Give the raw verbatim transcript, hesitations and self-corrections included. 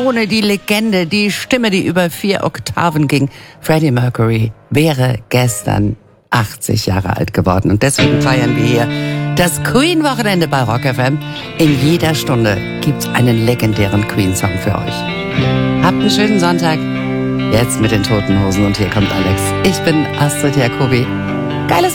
Ikone, die Legende, die Stimme, die über vier Oktaven ging. Freddie Mercury wäre gestern achtzig Jahre alt geworden. Und deswegen feiern wir hier das Queen-Wochenende bei Rock F M. In jeder Stunde gibt's einen legendären Queen-Song für euch. Habt einen schönen Sonntag. Jetzt mit den Toten Hosen und hier kommt Alex. Ich bin Astrid Jacobi. Geiles